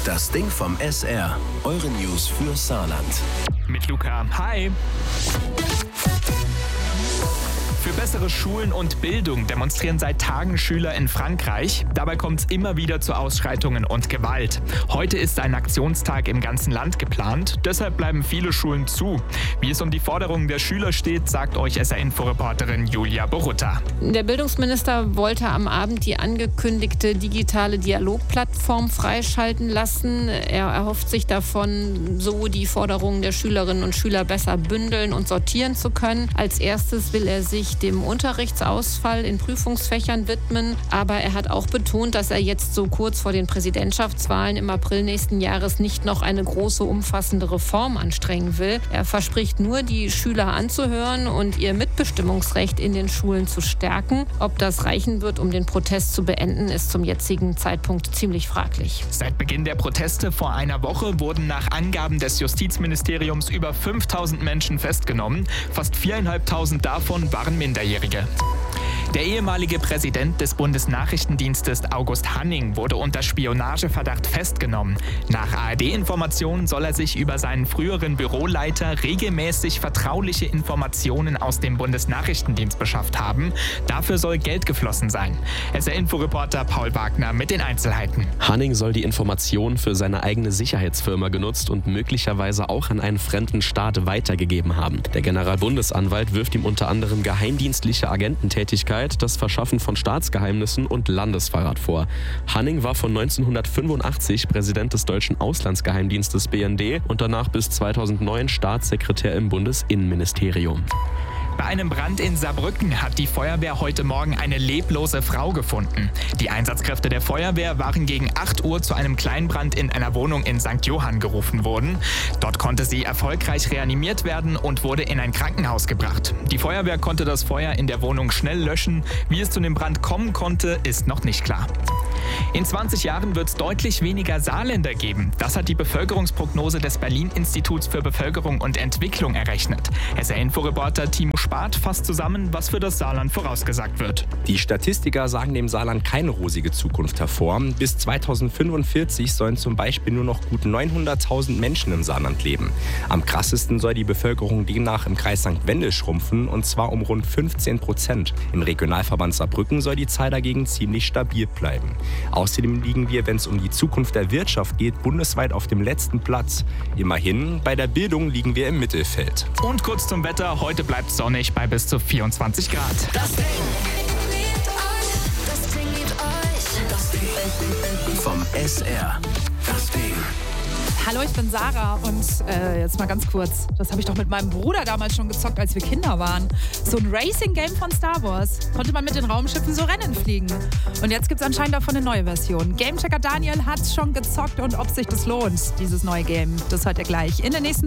Das Ding vom SR. Eure News für Saarland. Mit Luca. Hi. Für bessere Schulen und Bildung demonstrieren seit Tagen Schüler in Frankreich. Dabei kommt es immer wieder zu Ausschreitungen und Gewalt. Heute ist ein Aktionstag im ganzen Land geplant. Deshalb bleiben viele Schulen zu. Wie es um die Forderungen der Schüler steht, sagt euch SR-Info-Reporterin Julia Borutta. Der Bildungsminister wollte am Abend die angekündigte digitale Dialogplattform freischalten lassen. Er erhofft sich davon, so die Forderungen der Schülerinnen und Schüler besser bündeln und sortieren zu können. Als erstes will er sich dem Unterrichtsausfall in Prüfungsfächern widmen. Aber er hat auch betont, dass er jetzt so kurz vor den Präsidentschaftswahlen im April nächsten Jahres nicht noch eine große, umfassende Reform anstrengen will. Er verspricht nur, die Schüler anzuhören und ihr Mitbestimmungsrecht in den Schulen zu stärken. Ob das reichen wird, um den Protest zu beenden, ist zum jetzigen Zeitpunkt ziemlich fraglich. Seit Beginn der Proteste vor einer Woche wurden nach Angaben des Justizministeriums über 5.000 Menschen festgenommen. Fast 4.500 davon waren Minderjährige. Der ehemalige Präsident des Bundesnachrichtendienstes August Hanning wurde unter Spionageverdacht festgenommen. Nach ARD-Informationen soll er sich über seinen früheren Büroleiter regelmäßig vertrauliche Informationen aus dem Bundesnachrichtendienst beschafft haben. Dafür soll Geld geflossen sein. SR-Info-Reporter Paul Wagner mit den Einzelheiten. Hanning soll die Informationen für seine eigene Sicherheitsfirma genutzt und möglicherweise auch an einen fremden Staat weitergegeben haben. Der Generalbundesanwalt wirft ihm unter anderem geheimdienstliche Agententätigkeit, das Verschaffen von Staatsgeheimnissen und Landesverrat vor. Hanning war von 1985 Präsident des deutschen Auslandsgeheimdienstes BND und danach bis 2009 Staatssekretär im Bundesinnenministerium. Bei einem Brand in Saarbrücken hat die Feuerwehr heute Morgen eine leblose Frau gefunden. Die Einsatzkräfte der Feuerwehr waren gegen 8 Uhr zu einem Kleinbrand in einer Wohnung in St. Johann gerufen worden. Dort konnte sie erfolgreich reanimiert werden und wurde in ein Krankenhaus gebracht. Die Feuerwehr konnte das Feuer in der Wohnung schnell löschen. Wie es zu dem Brand kommen konnte, ist noch nicht klar. In 20 Jahren wird es deutlich weniger Saarländer geben. Das hat die Bevölkerungsprognose des Berlin-Instituts für Bevölkerung und Entwicklung errechnet. SR-Info-Reporter Timo Spart fasst zusammen, was für das Saarland vorausgesagt wird. Die Statistiker sagen dem Saarland keine rosige Zukunft hervor. Bis 2045 sollen zum Beispiel nur noch gut 900.000 Menschen im Saarland leben. Am krassesten soll die Bevölkerung demnach im Kreis St. Wendel schrumpfen, und zwar um rund 15%. Im Regionalverband Saarbrücken soll die Zahl dagegen ziemlich stabil bleiben. Außerdem liegen wir, wenn es um die Zukunft der Wirtschaft geht, bundesweit auf dem letzten Platz. Immerhin, bei der Bildung liegen wir im Mittelfeld. Und kurz zum Wetter. Heute bleibt es sonnig bei bis zu 24 Grad. Das Ding vom SR. Das Ding. Hallo, ich bin Sarah und jetzt mal ganz kurz, das habe ich doch mit meinem Bruder damals schon gezockt, als wir Kinder waren. So ein Racing-Game von Star Wars. Konnte man mit den Raumschiffen so Rennen fliegen. Und jetzt gibt es anscheinend davon eine neue Version. Gamechecker Daniel hat schon gezockt und ob sich das lohnt, dieses neue Game, das hört ihr gleich in der nächsten